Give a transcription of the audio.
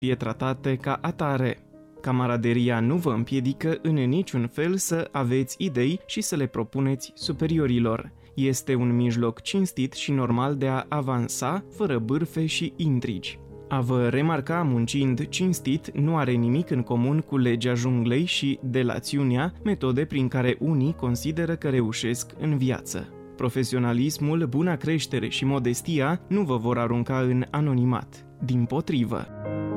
fie tratate ca atare. Camaraderia nu vă împiedică în niciun fel să aveți idei și să le propuneți superiorilor. Este un mijloc cinstit și normal de a avansa fără bârfe și intrigi. A vă remarca muncind cinstit nu are nimic în comun cu legea junglei și delațiunea, metode prin care unii consideră că reușesc în viață. Profesionalismul, buna creștere și modestia nu vă vor arunca în anonimat. Dimpotrivă.